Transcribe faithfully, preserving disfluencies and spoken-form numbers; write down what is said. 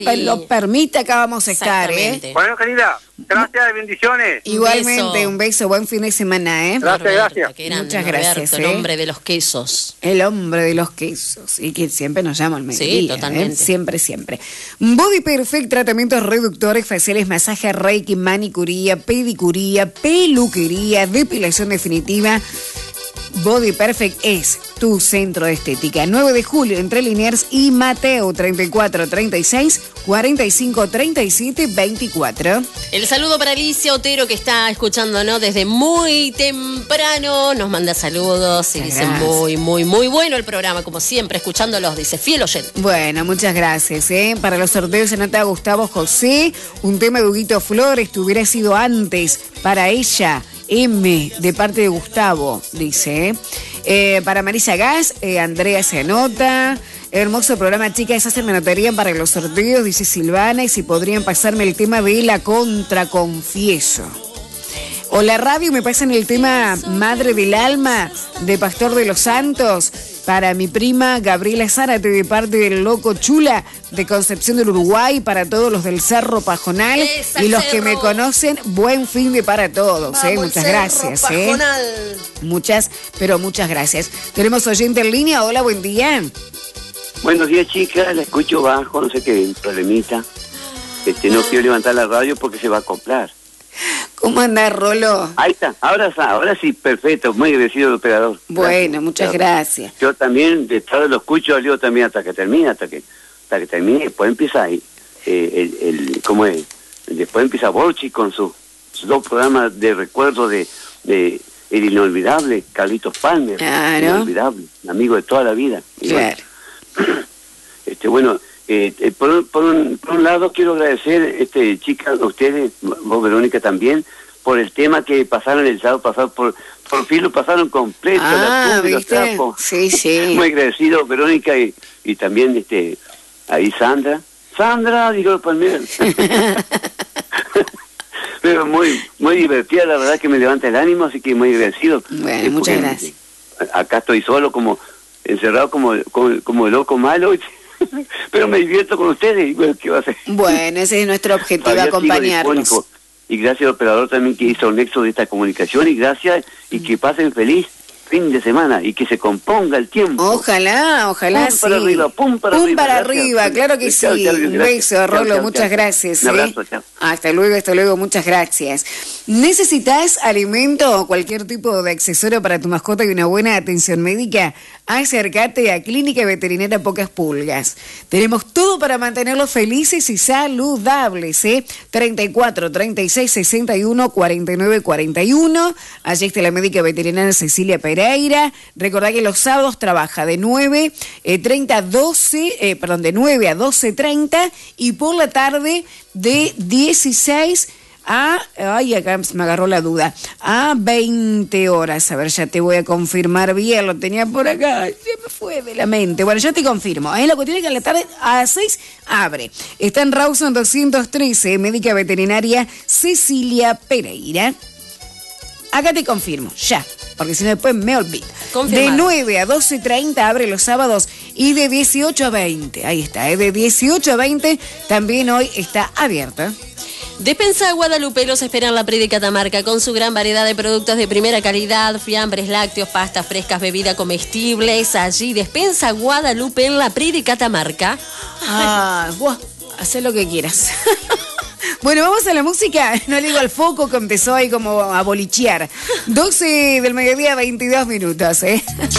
Sí. Lo permite, acá vamos a estar, ¿eh? Bueno, querida, gracias, bendiciones. Igualmente, beso. un beso, buen fin de semana, ¿eh? Gracias, Norberto, gracias. qué grande, Muchas Norberto, gracias, el ¿eh? hombre de los quesos. El hombre de los quesos, y que siempre nos llama al mediodía. Sí, totalmente. ¿eh? Siempre, siempre. Body Perfect, tratamientos reductores faciales, masaje, reiki, manicuría, pedicuría, peluquería, depilación definitiva. Body Perfect es tu centro de estética. nueve de julio, entre Liniers y Mateo, treinta y cuatro, treinta y seis, cuarenta y cinco, treinta y siete, veinticuatro. El saludo para Alicia Otero, que está escuchándonos desde muy temprano. Nos manda saludos y Muchas dice gracias. muy, muy, muy bueno el programa, como siempre, escuchándolos. Dice, fiel oyente. Bueno, muchas gracias, ¿eh? Para los sorteos se anota Gustavo José, un tema de Huguito Flores, que hubiera sido antes para ella. M, de parte de Gustavo, dice. ¿eh? Eh, para Marisa Gas, eh, Andrea se anota. Hermoso programa, chicas, hacen me anotarían para los sorteos, dice Silvana, y si podrían pasarme el tema de la contra, confieso. O la radio me pasan el tema Madre del Alma, de Pastor de los Santos, para mi prima Gabriela Zárate, de parte del Loco Chula, de Concepción del Uruguay, para todos los del Cerro Pajonal. ¡Esa Y los cerro! que me conocen, buen fin de para todos. Vamos, eh. Muchas Cerro gracias. Eh. Pajonal. Muchas, pero muchas gracias. Tenemos oyente en línea. Hola, buen día. Buenos días, chicas, la escucho bajo, no sé qué problemita. Este, no quiero levantar la radio porque se va a acoplar. ¿Cómo andás, Rolo? Ahí está, ahora, ahora sí, perfecto, muy agradecido el operador. Bueno, Gracias. muchas Yo- gracias. Yo también, de estado lo escucho, yo también hasta que termine, hasta que hasta que termine, después empieza ahí, eh, el, el, ¿cómo es? Después empieza Borchi con sus, sus dos programas de recuerdo de, de el inolvidable Carlitos Palmer. Claro. Inolvidable, amigo de toda la vida. Y Claro. bueno, este, bueno, eh, eh, por, un- por, un, por un lado quiero agradecer, este, chicas, a ustedes, vos Verónica también, por el tema que pasaron el sábado pasado, por, por fin lo pasaron completo, Ah, la tumba y los ¿viste? trapos. Sí, sí. Muy agradecido, Verónica, y, y también este ahí Sandra. Sandra, digo Palmer. Pero muy muy divertida, la verdad que me levanta el ánimo, así que muy agradecido. Bueno, Eh, muchas porque, gracias. eh, Acá estoy solo, como encerrado como, como, como loco malo, pero me divierto con ustedes. Y bueno, ¿qué va a hacer? Bueno, ese es nuestro objetivo, Todavía sigo acompañarnos. difónico. Y gracias al operador también que hizo el nexo de esta comunicación, y gracias, y que pasen feliz fin de semana, y que se componga el tiempo. Ojalá, ojalá Pum sí. para arriba, pum para arriba, para gracias. arriba, claro que Chao, sí. chao, Un gracias. beso, Chao, Rolo, chao, muchas chao. gracias. Un ¿eh? abrazo, chao. Hasta luego, hasta luego, muchas gracias. ¿Necesitas alimento o cualquier tipo de accesorio para tu mascota y una buena atención médica? Acércate a Clínica Veterinaria Pocas Pulgas. Tenemos todo para mantenerlos felices y saludables, ¿eh? treinta y cuatro, treinta y seis, sesenta y uno, cuarenta y nueve, cuarenta y uno. Allí está la médica veterinaria Cecilia Pereira. Recordá que los sábados trabaja de nueve, eh, treinta a doce, eh, perdón, de nueve a doce treinta, y por la tarde de dieciséis a, ay, acá me agarró la duda, a veinte horas. A ver, ya te voy a confirmar bien, lo tenía por acá, se me fue de la mente. Bueno, yo te confirmo, ¿eh? La cuestión es que a la tarde a las seis abre. Está en Rawson doscientos trece, médica veterinaria Cecilia Pereira. Acá te confirmo, ya, porque si no después me olvido. Confirmado. De nueve a doce treinta abre los sábados, y de dieciocho a veinte, ahí está, ¿eh? De dieciocho a veinte también hoy está abierta. Despensa Guadalupe los espera en la Predi Catamarca con su gran variedad de productos de primera calidad, fiambres, lácteos, pastas frescas, bebidas comestibles. Allí, Despensa Guadalupe en la Predi Catamarca. Ah, buah, haz lo que quieras. Bueno, vamos a la música. No le digo al foco que empezó ahí como a bolichear. doce del mediodía, veintidós minutos, ¿eh?